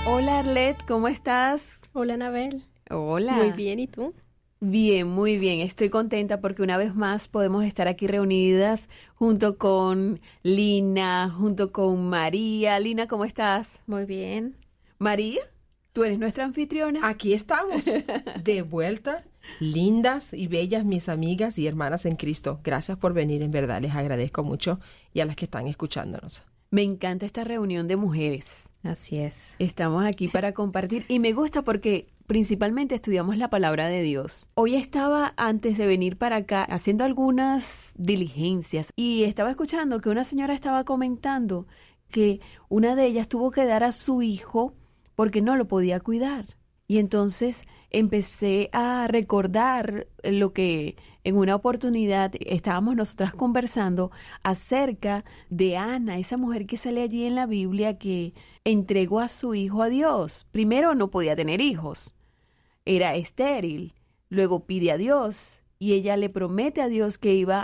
Hola Arlet, ¿cómo estás? Hola, Anabel. Hola. Muy bien, ¿y tú? Bien, muy bien. Estoy contenta porque una vez más podemos estar aquí reunidas junto con Lina, junto con María. Lina, ¿cómo estás? Muy bien. María, tú eres nuestra anfitriona. Aquí estamos, de vuelta, lindas y bellas mis amigas y hermanas en Cristo. Gracias por venir, en verdad, les agradezco mucho y a las que están escuchándonos. Me encanta esta reunión de mujeres. Así es. Estamos aquí para compartir y me gusta porque principalmente estudiamos la palabra de Dios. Hoy estaba, antes de venir para acá, haciendo algunas diligencias y estaba escuchando que una señora estaba comentando que una de ellas tuvo que dar a su hijo porque no lo podía cuidar. Y entonces empecé a recordar lo que en una oportunidad estábamos nosotras conversando acerca de Ana, esa mujer que sale allí en la Biblia que entregó a su hijo a Dios. Primero no podía tener hijos, era estéril, luego pide a Dios y ella le promete a Dios que iba